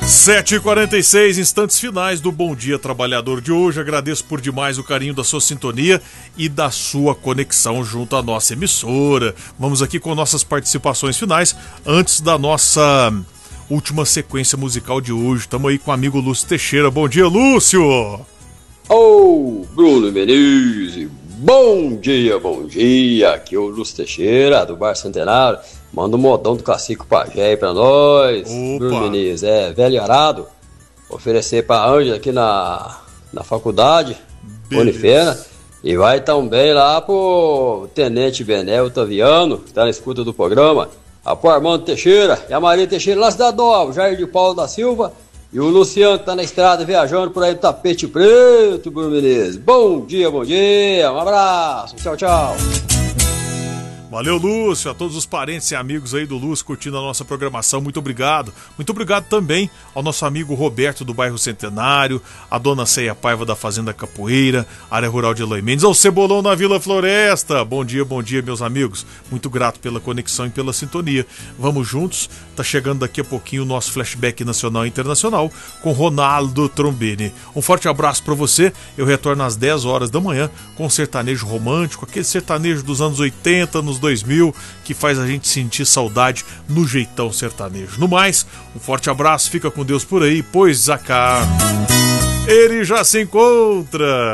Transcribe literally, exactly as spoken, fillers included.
sete e quarenta e seis, instantes finais do Bom Dia Trabalhador de hoje. Agradeço por demais o carinho da sua sintonia e da sua conexão junto à nossa emissora. Vamos aqui com nossas participações finais antes da nossa última sequência musical de hoje. Estamos aí com o amigo Lúcio Teixeira. Bom dia, Lúcio! Ô, oh, Bruno Menezes, bom dia, bom dia. Aqui é o Lúcio Teixeira, do Bar Centenário. Manda um modão do Cacique Pajé aí pra nós. Opa. Bruno Menezes, é velho arado. Oferecer pra Ângela aqui na, na faculdade, Unifena. E vai também lá pro Tenente Benel Otaviano, que tá na escuta do programa. A pro Armando Teixeira e a Maria Teixeira lá Cidade Nova, o Jair de Paulo da Silva. E o Luciano que tá na estrada viajando por aí no tapete preto, Bruno Menezes. Bom dia, bom dia, um abraço, tchau, tchau. Valeu, Lúcio, a todos os parentes e amigos aí do Lúcio curtindo a nossa programação, muito obrigado. Muito obrigado também ao nosso amigo Roberto do bairro Centenário, a dona Ceia Paiva da Fazenda Capoeira, área rural de Eloy Mendes, ao Cebolão na Vila Floresta. Bom dia, bom dia, meus amigos. Muito grato pela conexão e pela sintonia. Vamos juntos, tá chegando daqui a pouquinho o nosso flashback nacional e internacional com Ronaldo Trombini. Um forte abraço para você, eu retorno às dez horas da manhã com um sertanejo romântico, aquele sertanejo dos anos oitenta, nos dois mil, que faz a gente sentir saudade no jeitão sertanejo. No mais, um forte abraço, fica com Deus por aí, pois Zacá, ele já se encontra.